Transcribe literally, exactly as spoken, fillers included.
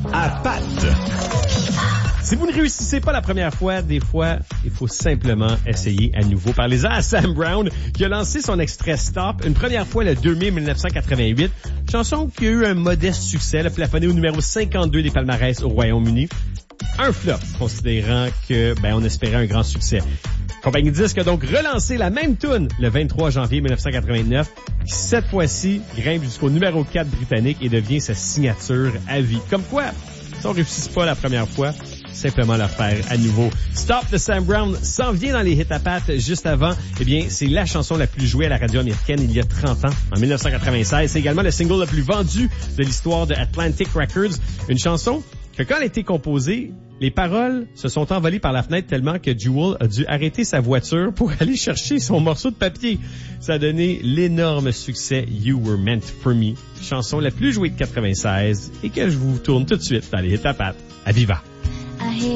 à Pat. Si vous ne réussissez pas la première fois, des fois, il faut simplement essayer à nouveau. Parlez-en à Sam Brown, qui a lancé son extrait Stop une première fois le deux mai mille neuf cent quatre-vingt-huit. Chanson qui a eu un modeste succès, là, plafonné au numéro cinquante-deux des palmarès au Royaume-Uni. Un flop, considérant que, ben, on espérait un grand succès. Compagnie Disque a donc relancé la même tune le vingt-trois janvier mille neuf cent quatre-vingt-neuf, qui cette fois-ci grimpe jusqu'au numéro quatre britannique et devient sa signature à vie. Comme quoi, si on ne réussit pas la première fois, simplement le faire à nouveau. Stop de Sam Brown s'en vient dans les hits à Pat juste avant. Eh bien, c'est la chanson la plus jouée à la radio américaine il y a trente ans, en mille neuf cent quatre-vingt-seize. C'est également le single le plus vendu de l'histoire de Atlantic Records. Une chanson que quand elle a été composée, les paroles se sont envolées par la fenêtre tellement que Jewel a dû arrêter sa voiture pour aller chercher son morceau de papier. Ça a donné l'énorme succès You Were Meant For Me, chanson la plus jouée de quatre-vingt-seize et que je vous tourne tout de suite dans les hits à Pat. À Viva!